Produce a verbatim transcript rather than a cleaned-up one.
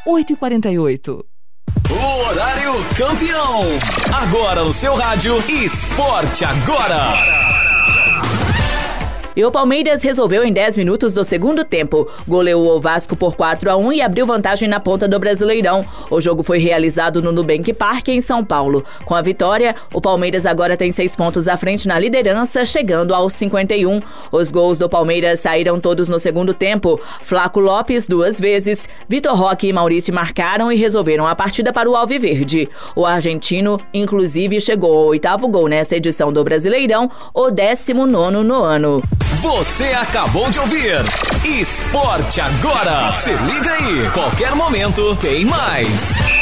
oito e quarenta e oito. O horário campeão. Agora no seu rádio, Esporte Agora. E o Palmeiras resolveu em dez minutos do segundo tempo. Goleou o Vasco por quatro a um e abriu vantagem na ponta do Brasileirão. O jogo foi realizado no Nubank Park, em São Paulo. Com a vitória, o Palmeiras agora tem seis pontos à frente na liderança, chegando aos cinquenta e um. Os gols do Palmeiras saíram todos no segundo tempo. Flaco Lopes, duas vezes. Vitor Roque e Maurício marcaram e resolveram a partida para o Alviverde. O argentino, inclusive, chegou ao oitavo gol nessa edição do Brasileirão, o décimo nono no ano. Você acabou de ouvir Esporte Agora. Se liga aí, qualquer momento tem mais.